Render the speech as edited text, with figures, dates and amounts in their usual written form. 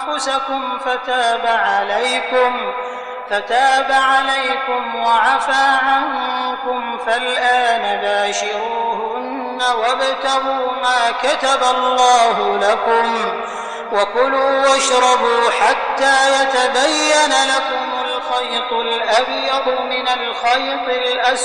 أنفسكم فتاب عليكم وعفى عنكم فالآن باشروهن وابتغوا ما كتب الله لكم وكلوا واشربوا حتى يتبين لكم الخيط الأبيض من الخيط الأسود